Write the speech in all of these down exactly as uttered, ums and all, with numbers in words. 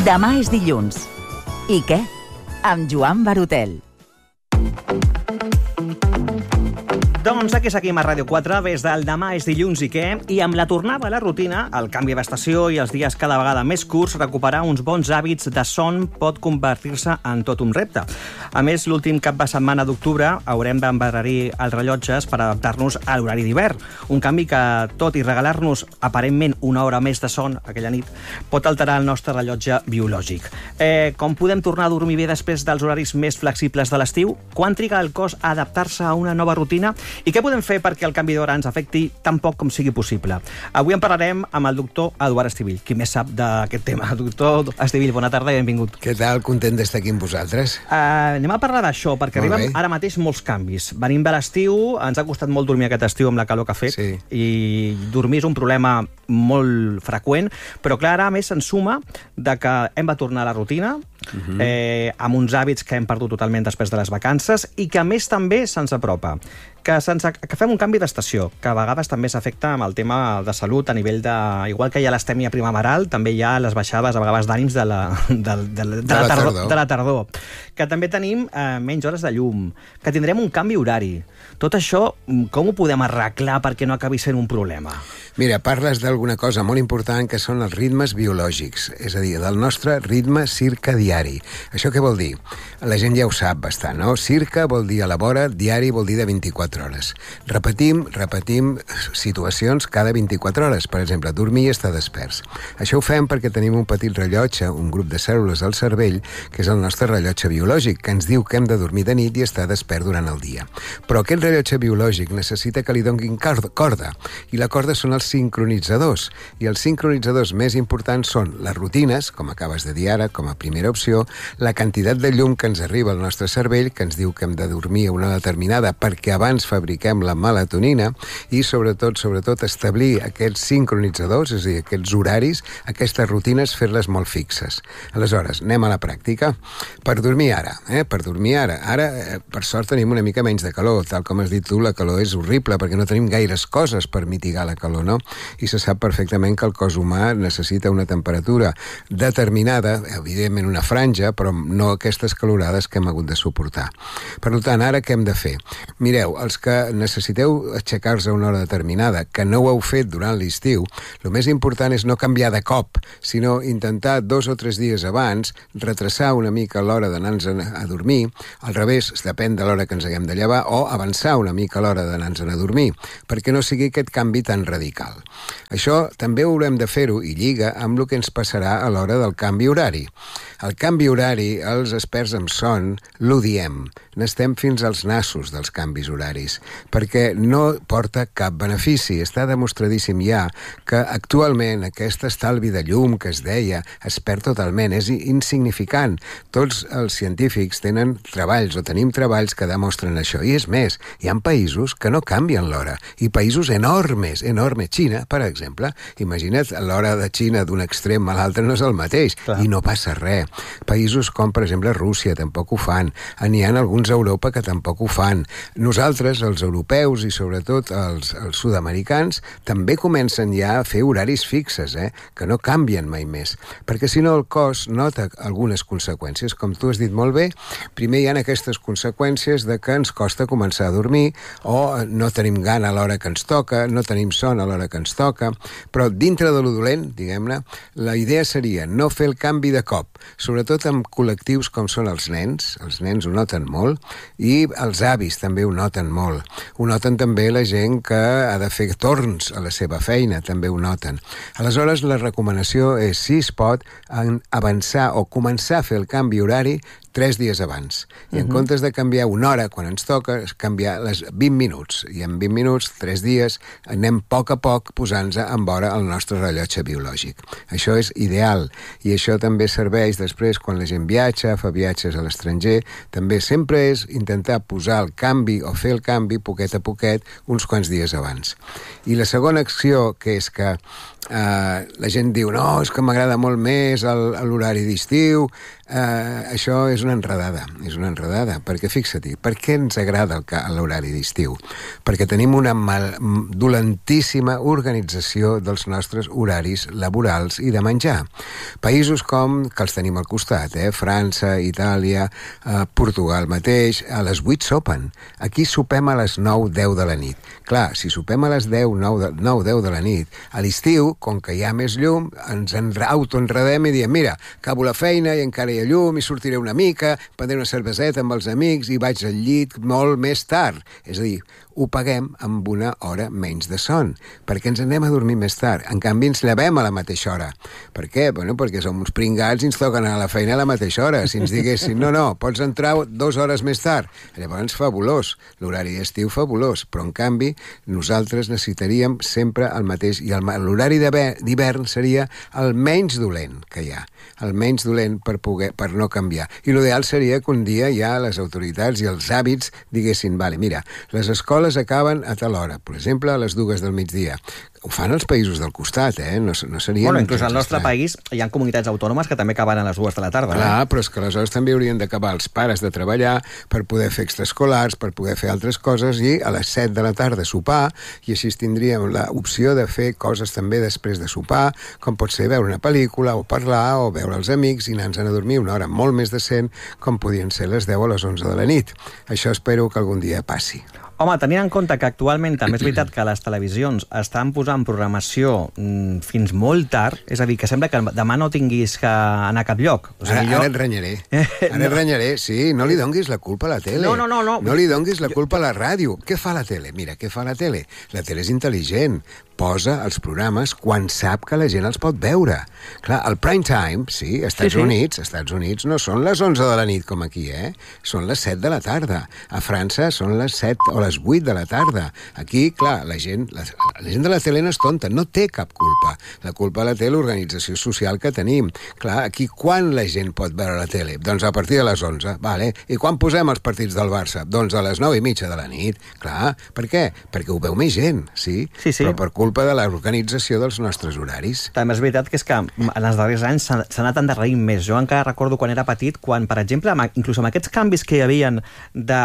Demà és dilluns. I què? Amb Joan Barotel. Doncs aquí seguim a Ràdio quatre, des del Demà és dilluns i què, i amb la tornada a la rutina, el canvi d'estació i els dies cada vegada més curts, recuperar uns bons hàbits de son pot convertir-se en tot un repte. A més, l'últim cap de setmana d'octubre haurem d'endarrerir els rellotges per adaptar-nos a l'horari d'hivern. Un canvi que, tot i regalar-nos aparentment una hora més de son aquella nit, pot alterar el nostre rellotge biològic. Eh, com podem tornar a dormir bé després dels horaris més flexibles de l'estiu? Quan triga el cos a adaptar-se a una nova rutina? I què podem fer perquè el canvi d'hora ens afecti tan poc com sigui possible? Avui en parlarem amb el doctor Eduard Estivill, qui més sap d'aquest tema. Doctor Estivill, bona tarda i benvingut. Què tal? Content d'estar aquí amb vosaltres. Uh, anem a parlar d'això, perquè Molt arriben bé. ara mateix molts canvis. Venim de l'estiu, ens ha costat molt dormir aquest estiu amb la calor que ha fet, Sí. i dormir és un problema molt freqüent, però clar, ara a més se'n suma de que hem de tornar a la rutina, uh-huh. eh, amb uns hàbits que hem perdut totalment després de les vacances, i que a més també se'ns apropa. Que, se'ns, que fem un canvi d'estació, que a vegades també s'afecta amb el tema de salut a nivell de... Igual que hi ha l'estèmia primaveral, també hi ha les baixades a vegades d'ànims de la, de, de, de, de, de, la tardor, de la tardor. Que també tenim eh, menys hores de llum, que tindrem un canvi horari. Tot això, com ho podem arreglar perquè no acabi sent un problema? Mira, parles d'alguna cosa molt important que són els ritmes biològics, és a dir, del nostre ritme circadiari. Això què vol dir? La gent ja ho sap bastant, no? Circa vol dir a la vora, diari vol dir de vint-i-quatre hores. Repetim, repetim situacions cada vint-i-quatre hores. Per exemple, dormir i estar desperts. Això ho fem perquè tenim un petit rellotge, un grup de cèl·lules al cervell, que és el nostre rellotge biològic, que ens diu que hem de dormir de nit i estar despert durant el dia. Però aquest rellotge biològic necessita que li donguin corda, i la corda són els sincronitzadors, i els sincronitzadors més importants són les rutines, com acabes de dir ara, com a primera opció, la quantitat de llum que ens arriba al nostre cervell, que ens diu que hem de dormir a una determinada perquè abans fabriquem la melatonina, i sobretot, sobretot establir aquests sincronitzadors, és a dir, aquests horaris, aquestes rutines, fer-les molt fixes. Aleshores, anem a la pràctica. Per dormir ara, eh? Per dormir ara. Ara, eh, per sort, tenim una mica menys de calor. Tal com has dit tu, la calor és horrible perquè no tenim gaires coses per mitigar la calor, no? I se sap perfectament que el cos humà necessita una temperatura determinada, evidentment una franja, però no aquestes calorades que hem hagut de suportar. Per tant, ara què hem de fer? Mireu, els que necessiteu aixecar-vos a una hora determinada, que no ho heu fet durant l'estiu, el més important és no canviar de cop, sinó intentar dos o tres dies abans retrasar una mica l'hora d'anar-nos a dormir, al revés, depèn de l'hora que ens haguem de llevar, o avançar una mica l'hora d'anar-nos a dormir, perquè no sigui aquest canvi tan radical. Això també haurem de fer-ho, i lliga, amb el que ens passarà a l'hora del canvi horari. El canvi horari, els experts en son, l'odiem. N'estem fins als nassos dels canvis horaris, perquè no porta cap benefici. Està demostradíssim ja que actualment aquest estalvi de llum que es deia es perd totalment, és insignificant. Tots els científics tenen treballs o tenim treballs que demostren això. I és més, hi ha països que no canvien l'hora, i països enormes, enormes. Xina, per exemple. Imagina't, l'hora de Xina d'un extrem a l'altre no és el mateix, clar. I no passa res. Països com, per exemple, Rússia tampoc ho fan. N'hi ha alguns a Europa que tampoc ho fan. Nosaltres, els europeus i sobretot els, els sud-americans, també comencen ja a fer horaris fixes, eh? Que no canvien mai més. Perquè si no el cos nota algunes conseqüències. Com tu has dit molt bé, primer hi ha aquestes conseqüències de que ens costa començar a dormir, o no tenim gana a l'hora que ens toca, no tenim son a l'hora que ens toca, però dintre de lo dolent, diguem-ne, la idea seria no fer el canvi de cop, sobretot amb col·lectius com són els nens. Els nens ho noten molt, i els avis també ho noten molt. Ho noten també la gent que ha de fer torns a la seva feina, també ho noten. Aleshores, la recomanació és, si es pot, avançar o començar a fer el canvi horari tres dies abans. I en uh-huh. comptes de canviar una hora quan ens toca, és canviar les vint minuts. I en vint minuts, tres dies, anem a poc a poc posant-nos en vora el nostre rellotge biològic. Això és ideal. I això també serveix després quan la gent viatja, fa viatges a l'estranger. També sempre és intentar posar el canvi o fer el canvi poquet a poquet uns quants dies abans. I la segona acció, que és que Uh, la gent diu, no, és que m'agrada molt més l'horari d'estiu. Uh, això és una enredada, és una enredada, perquè fixa-t'hi, per què ens agrada l'horari d'estiu? Perquè tenim una mal, dolentíssima organització dels nostres horaris laborals i de menjar. Països com, que els tenim al costat, eh? França, Itàlia, uh, Portugal mateix, a les vuit sopen. Aquí sopem a les nou deu de la nit. Clar, si sopem a les deu nou deu de la nit, a l'estiu, com que hi ha més llum, ens autoenredem i diem, mira, acabo la feina i encara hi ha llum i sortiré una mica, prendré una cerveseta amb els amics i vaig al llit molt més tard. És a dir, ho paguem amb una hora menys de son, perquè ens anem a dormir més tard. En canvi, ens llevem a la mateixa hora. Per què? Bueno, perquè som uns pringats i ens toquen a la feina a la mateixa hora. Si ens diguessin, no, no, pots entrar dues hores més tard. Llavors, fabulós. L'horari d'estiu, fabulós. Però, en canvi, nosaltres necessitaríem sempre el mateix. I l'horari d'hivern seria el menys dolent que hi ha. El menys dolent per, poder, per no canviar. I l'ideal seria que un dia ja les autoritats i els hàbits diguessin, vale, mira, les escoles acaben a tal hora, per exemple, a les dues del migdia. Ho fan els països del costat, eh? No, no seria... Bueno, inclús al nostre país hi ha comunitats autònomes que també acaben a les dues de la tarda. Clar, eh? però és que aleshores també haurien d'acabar els pares de treballar per poder fer extraescolars, per poder fer altres coses, i a les set de la tarda sopar, i així tindríem l'opció de fer coses també després de sopar, com pot ser veure una pel·lícula, o parlar, o veure els amics, i anar-nos a dormir una hora molt més decent, com podien ser les deu o les onze de la nit. Això espero que algun dia passi. Home, tenint en compte que actualment també és veritat que les televisions estan posant programació mm, fins molt tard, és a dir, que sembla que demà no tinguis que anar a cap lloc. O sigui, ara, jo... ara et renyaré. Ara no. et renyaré, sí. No li donguis la culpa a la tele. No, no, no. No, no li donguis la culpa a la ràdio. Què fa la tele? Mira, què fa la tele? La tele és intel·ligent. Posa els programes quan sap que la gent els pot veure. Clar, el prime time, sí, Estats sí, sí. Units, Estats Units no són les onze de la nit com aquí, eh? Són les set de la tarda. A França són les set o les vuit de la tarda. Aquí, clar, la gent, la, la gent de la tele no és tonta, no té cap culpa. La culpa la té l'organització social que tenim. Clar, aquí quan la gent pot veure la tele? Doncs a partir de les onze, vale. I quan posem els partits del Barça? Doncs a les nou i mitja de la nit. Clar, per què? Perquè ho veu més gent, sí? Sí, sí. Però per culpa de l'organització dels nostres horaris. També és veritat que és que en els darrers anys s'ha anat endarrerint més. Jo encara recordo quan era petit, quan, per exemple, inclús amb aquests canvis que hi havia de,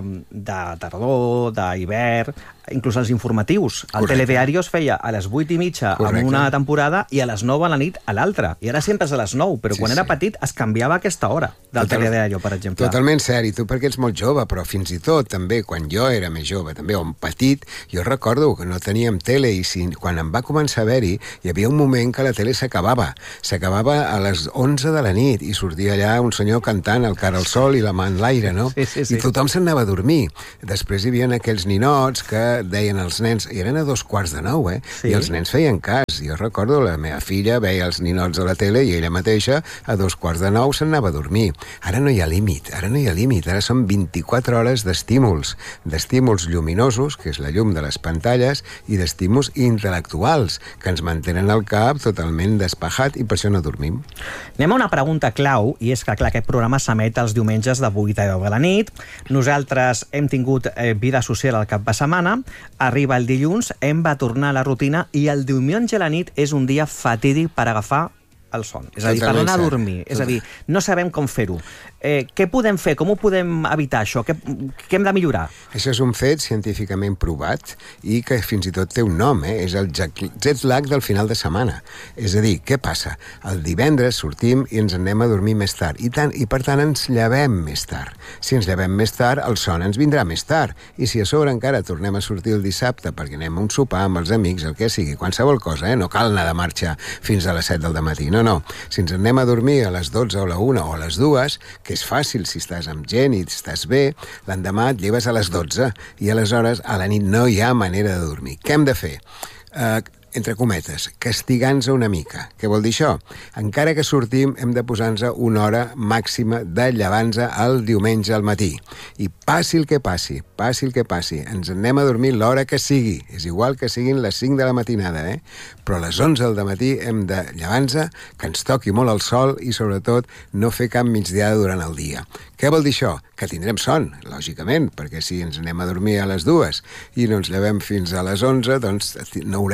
de tardor, d'hivern, inclús els informatius. El Correcte. Telediario es feia a les vuit i mitja Correcte. En una temporada i a les nou a la nit a l'altra. I ara sempre és a les nou, però sí, quan sí. era petit es canviava aquesta hora del Total, Telediario, per exemple. Totalment cert, i tu perquè ets molt jove, però fins i tot també, quan jo era més jove, també, o petit, jo recordo que no teníem tele i si, quan em va començar a haver-hi, hi havia un moment que la tele s'acabava. S'acabava a les onze de la nit i sortia allà un senyor cantant el cara al sol i la mà en l'aire, no? Sí, sí, sí. I tothom se'n anava a dormir. Després hi havia aquells ninots que deien els nens, i eren a dos quarts de nou, eh? Sí. I els nens feien cas. Jo recordo, la meva filla veia els ninots a la tele i ella mateixa a dos quarts de nou se'n anava a dormir. Ara no hi ha límit, ara no hi ha límit. Ara són vint-i-quatre hores d'estímuls, d'estímuls lluminosos, que és la llum de les pantalles, i d'estímuls intel·lectuals, que ens mantenen el cap totalment despejat i per això no dormim. Anem a una pregunta clau, i és que, clar, aquest programa s'emet els diumenges de vuit a deu de la nit. Nosaltres hem tingut eh, vida social al cap de setmana, arriba el dilluns, hem de tornar a la rutina i el diumenge a la nit és un dia fatídic per agafar el son. És a dir, per anar a dormir. És a dir, no sabem com fer-ho. Eh, què podem fer? Com ho podem evitar, això? Què, què hem de millorar? Això és un fet científicament provat i que fins i tot té un nom, eh? És el jet lag del final de setmana. És a dir, què passa? El divendres sortim i ens anem a dormir més tard i, tant, i per tant ens llevem més tard. Si ens llevem més tard, el son ens vindrà més tard. I si a sobre encara tornem a sortir el dissabte perquè anem a un sopar amb els amics, el que sigui, qualsevol cosa, eh? No cal anar de marxa fins a les set del dematí. No, no. Si ens anem a dormir a les dotze o a la una o a les dues, que és fàcil si estàs amb gent i estàs bé, l'endemà et lleves a les dotze i aleshores a la nit no hi ha manera de dormir. Què hem de fer? Uh, entre cometes, castigant-nos una mica. Què vol dir això? Encara que sortim, hem de posar-nos una hora màxima de llevar-nos el diumenge al matí. I passi el que passi, passi el que passi, ens anem a dormir l'hora que sigui. És igual que siguin les cinc de la matinada, eh? Però a les onze del dematí hem de llevar-nos, que ens toqui molt el sol i, sobretot, no fer cap migdiada durant el dia. Què vol dir això? Que tindrem son, lògicament, perquè si ens anem a dormir a les dues i no ens llevem fins a les onze, doncs no haurem dormit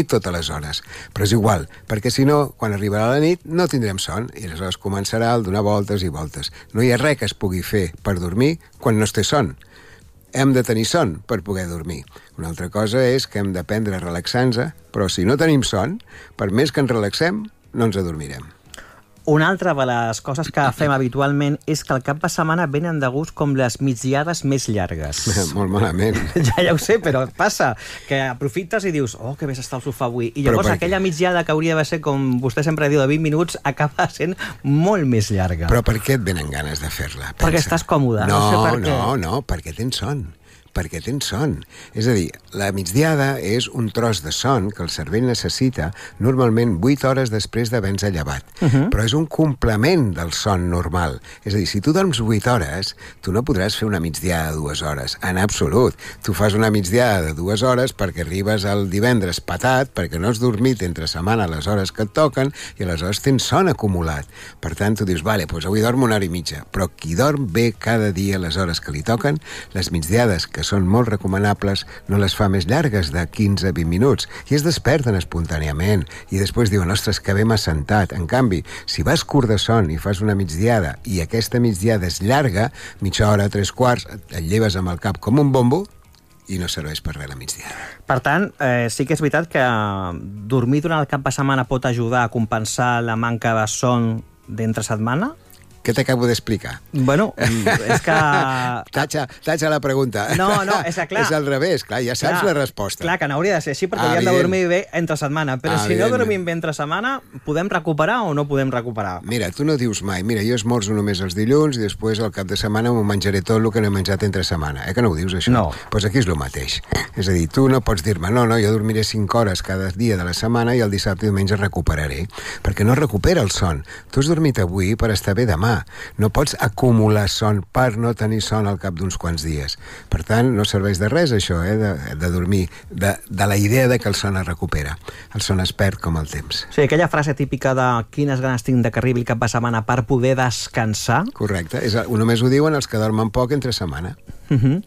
totes les hores. Però és igual, perquè si no, quan arribarà la nit, no tindrem son, i aleshores començarà el donar voltes i voltes. No hi ha res que es pugui fer per dormir quan no es té son. Hem de tenir son per poder dormir. Una altra cosa és que hem d'aprendre a relaxar-nos, però si no tenim son, per més que ens relaxem, no ens adormirem. Una altra de les coses que fem habitualment és que al cap de setmana venen de gust com les migdiades més llargues. Molt malament. Ja, ja ho sé, però passa que aprofites i dius, oh, que bé està al sofà avui. I llavors aquella migdiada que hauria de ser, com vostè sempre diu, de vint minuts, acaba sent molt més llarga. Però per què et venen ganes de fer-la? Pensa. Perquè estàs còmode. No, no sé per què. no, no, perquè tens son. perquè tens son. És a dir, la migdiada és un tros de son que el cervell necessita normalment vuit hores després d'haver-nos llevat. Uh -huh. Però és un complement del son normal. És a dir, si tu dorms vuit hores, tu no podràs fer una migdiada de dues hores, en absolut. Tu fas una migdiada de dues hores perquè arribes al divendres patat, perquè no has dormit entre setmana les hores que et toquen i aleshores tens son acumulat. Per tant, tu dius, vale, doncs avui dormo una hora i mitja, però qui dorm bé cada dia les hores que li toquen, les migdiades, que són molt recomanables, no les fa més llargues de quinze a vint minuts i es desperten espontàniament i després diuen, ostres, que bé m'ha sentat. En canvi, si vas curt de son i fas una migdiada i aquesta migdiada és llarga, mitja hora, tres quarts, et lleves amb el cap com un bombo i no serveix per res la migdiada. Per tant, eh, sí que és veritat que dormir durant el cap de setmana pot ajudar a compensar la manca de son d'entre setmana? Què t'acabo d'explicar? Bueno, és que... Tatxa, tatxa la pregunta. No, no, és que clar... És al revés, clar, ja saps clar, la resposta. Clar, que n'hauria de ser així, perquè ah, hauríem evident. de dormir bé entre setmana. Però ah, si no dormim bé entre setmana, podem recuperar o no podem recuperar? Mira, tu no dius mai, mira, jo esmorzo només els dilluns i després al cap de setmana m'ho menjaré tot el que no he menjat entre setmana. Eh que no ho dius, això? No. Doncs pues aquí és el mateix. És a dir, tu no pots dir-me, no, no, jo dormiré cinc hores cada dia de la setmana i el dissabte i diumenge recuperaré, perquè no recupera el son. Tu has dormit avui per estar bé demà. No pots acumular son per no tenir son al cap d'uns quants dies. Per tant, no serveix de res això, eh, de, de dormir, de, de la idea de que el son es recupera. El son es perd com el temps. Sí, aquella frase típica de quines ganes tinc de que arribi el cap de setmana per poder descansar. Correcte. És, només ho diuen els que dormen poc entre setmana. Uh-huh.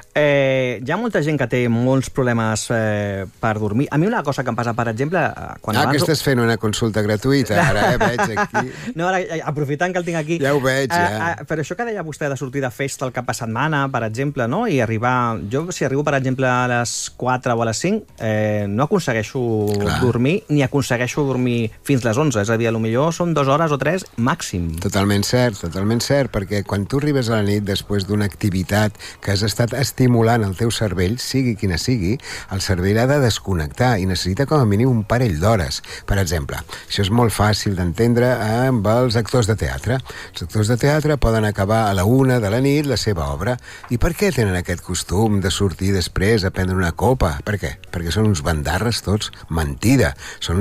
Eh, hi ha molta gent que té molts problemes eh, per dormir. A mi una cosa que em passa, per exemple... Quan ah, abans... que estàs fent una consulta gratuïta, ara, eh, veig aquí. No, ara, aprofitant que el tinc aquí... Ja ho veig, ja. Eh, eh, però això que deia vostè de sortir de festa el cap de setmana, per exemple, no? I arribar... Jo, si arribo, per exemple, a les quatre o a les cinc, eh, no aconsegueixo Clar. dormir, ni aconsegueixo dormir fins les onze. És a dir, potser són dues hores o tres màxim. Totalment cert, totalment cert, perquè quan tu arribes a la nit després d'una activitat que has estat estimulant el teu cervell, sigui quina sigui, el cervell ha de desconnectar i necessita com a mínim un parell d'hores. Per exemple, això és molt fàcil d'entendre amb els actors de teatre. Els actors de teatre poden acabar a la una de la nit la seva obra. I per què tenen aquest costum de sortir després a prendre una copa? Per què? Perquè són uns bandarres tots? Mentida. Són